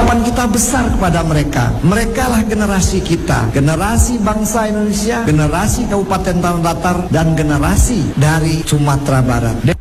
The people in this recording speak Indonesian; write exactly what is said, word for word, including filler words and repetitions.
harapan kita besar kepada mereka. Mereka lah generasi kita, generasi bangsa Indonesia, generasi Kabupaten Tanah Datar, dan generasi dari Sumatera Barat.